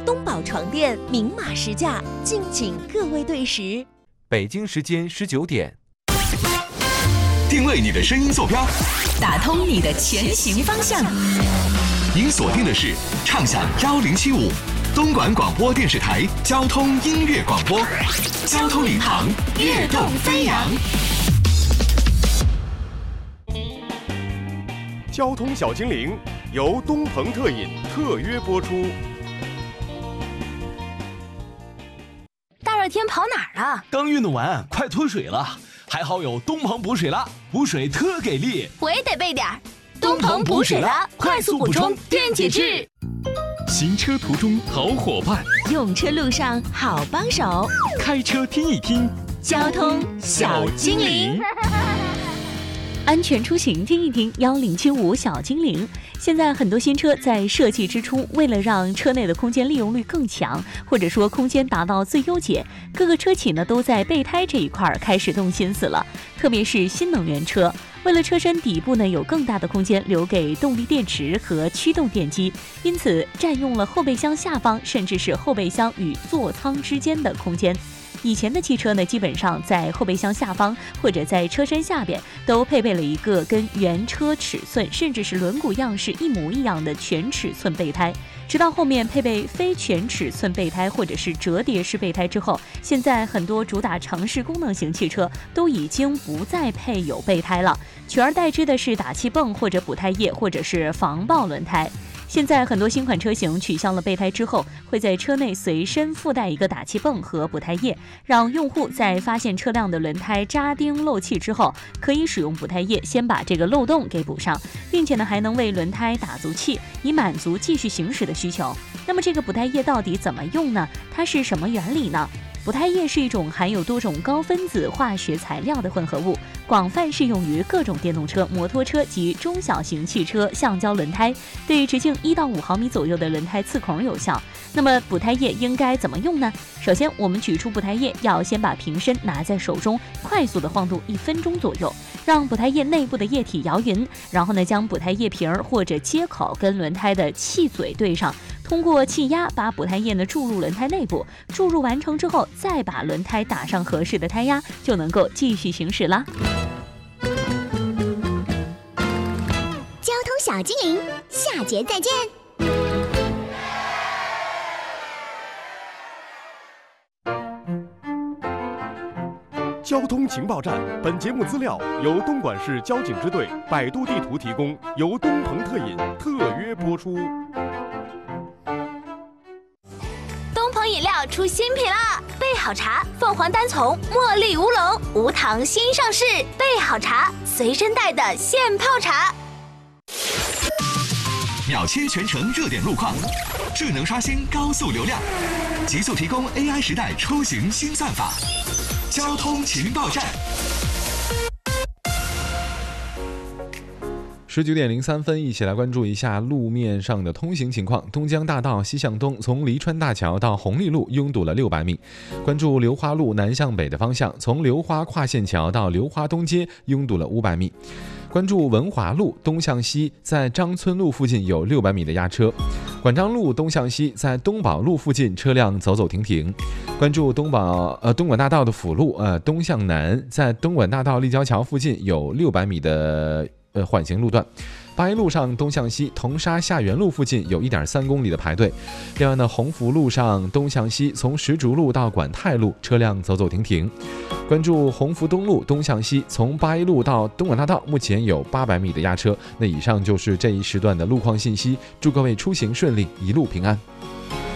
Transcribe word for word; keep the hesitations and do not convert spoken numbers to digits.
东宝床垫明码实价，敬请各位对时。 北京时间十九点， 定位你的声音坐标， 打通你的前行方向。 您锁定的是畅享幺零七五东莞广播电视台交通音乐广播，交通领航，跃动飞扬。 交通小精灵由东鹏特饮特约播出。 大热天跑哪儿啊？ 刚运动完，快脱水了。还好有东鹏补水了，补水特给力。 我也得备点儿。东鹏补水了，快速补充电解质。 行车途中好伙伴， 用车路上好帮手。 开车听一听， 交通小精灵。 安全出行听一听，幺零七五小精灵。现在很多新车在设计之初，为了让车内的空间利用率更强，或者说空间达到最优解，各个车企呢都在备胎这一块开始动心思了。特别是新能源车，为了车身底部呢有更大的空间留给动力电池和驱动电机，因此占用了后备箱下方甚至是后备箱与座舱之间的空间。以前的汽车呢，基本上在后备箱下方或者在车身下边都配备了一个跟原车尺寸甚至是轮毂样式一模一样的全尺寸备胎。直到后面配备非全尺寸备胎或者是折叠式备胎之后，现在很多主打城市功能型汽车都已经不再配有备胎了，取而代之的是打气泵或者补胎液或者是防爆轮胎。现在很多新款车型取消了备胎之后，会在车内随身附带一个打气泵和补胎液，让用户在发现车辆的轮胎扎钉漏气之后，可以使用补胎液先把这个漏洞给补上，并且呢还能为轮胎打足气，以满足继续行驶的需求。那么这个补胎液到底怎么用呢？它是什么原理呢？补胎液是一种含有多种高分子化学材料的混合物，广泛适用于各种电动车、摩托车及中小型汽车橡胶轮胎，对直径一到五毫米左右的轮胎刺孔有效。那么补胎液应该怎么用呢？首先，我们取出补胎液，要先把瓶身拿在手中，快速的晃动一分钟左右，让补胎液内部的液体摇匀，然后呢，将补胎液瓶或者接口跟轮胎的气嘴对上。通过气压把补胎液呢注入轮胎内部，注入完成之后，再把轮胎打上合适的胎压，就能够继续行驶啦。 交通小精灵，下节再见。 交通情报站，本节目资料由东莞市交警支队百度地图提供，由东鹏特饮特约播出。 东鹏饮料出新品啦！备好茶，凤凰单丛茉莉乌龙无糖新上市，备好茶，随身带的现泡茶。 秒切全程热点路况，智能刷新高速流量，极速提供 A I 时代出行新算法。交通情报站。 十九点零三分，一起来关注一下路面上的通行情况。东江大道西向东，从黎川大桥到红利路拥堵了六百米。关注流花路南向北的方向，从流花跨线桥到流花东街拥堵了五百米。关注文华路东向西，在张村路附近有六百米的压车。管章路东向西，在东宝路附近车辆走走停停。关注东宝呃东莞大道的辅路呃东向南，在东莞大道立交桥附近有六百米的呃缓行路段。八一路上东向西，铜沙下园路附近有 一点三公里的排队。另外呢，鸿福路上东向西，从石竹路到管泰路车辆走走停停。关注鸿福东路东向西，从八一路到东莞大道目前有八百米的压车。那以上就是这一时段的路况信息，祝各位出行顺利，一路平安。